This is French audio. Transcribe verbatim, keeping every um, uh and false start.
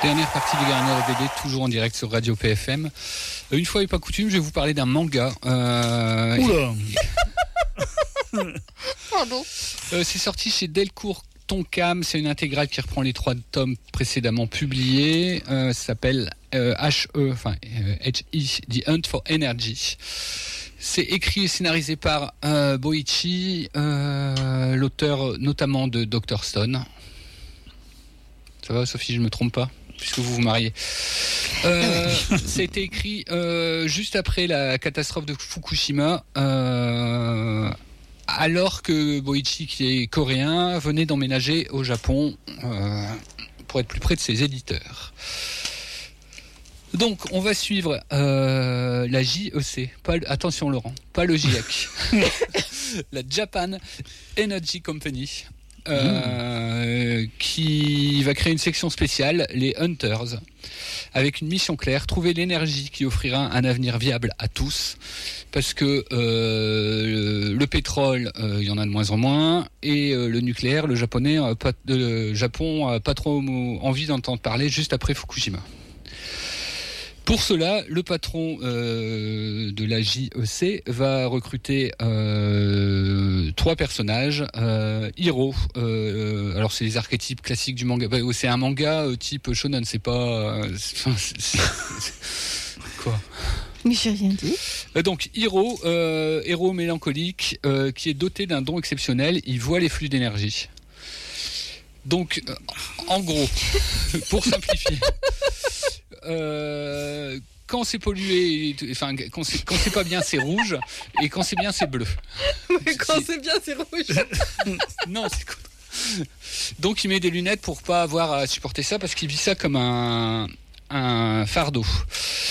Dernière partie du Garnier R V D, toujours en direct sur Radio P F M. Une fois et pas coutume, je vais vous parler d'un manga. Euh... Oula. Pardon. Euh, c'est sorti chez Delcourt Tonkam. C'est une intégrale qui reprend les trois tomes précédemment publiés. Euh, ça s'appelle euh, H E, enfin euh, H E, The Hunt for Energy. C'est écrit et scénarisé par euh, Boichi, euh, l'auteur notamment de docteur Stone. Ça va, Sophie, je me trompe pas, puisque vous vous mariez. Euh, ça a été écrit euh, juste après la catastrophe de Fukushima, euh, alors que Boichi, qui est coréen, venait d'emménager au Japon euh, pour être plus près de ses éditeurs. Donc, on va suivre euh, la J E C. Pas, attention, Laurent, pas le GIEC. La Japan Energy Company. Euh, mmh. Qui va créer une section spéciale, les Hunters, avec une mission claire, trouver l'énergie qui offrira un avenir viable à tous, parce que euh, le, le pétrole, il euh, y en a de moins en moins, et euh, le nucléaire, le japonais, euh, pas, le Japon n'a pas trop envie d'entendre parler juste après Fukushima. Pour cela, le patron euh, de la J E C va recruter euh, trois personnages. Euh, Hiro, euh, alors c'est les archétypes classiques du manga. C'est un manga euh, type shonen, c'est pas. Euh, c'est, c'est, c'est, quoi Mais j'ai rien dit. Donc Hiro, euh, héros mélancolique, euh, qui est doté d'un don exceptionnel. Il voit les flux d'énergie. Donc, euh, en gros, pour simplifier. Euh, quand c'est pollué, enfin quand c'est, quand c'est pas bien c'est rouge et quand c'est bien c'est bleu. Mais quand c'est, c'est bien c'est rouge. Non, c'est quoi ? Donc il met des lunettes pour pas avoir à supporter ça parce qu'il vit ça comme un un fardeau.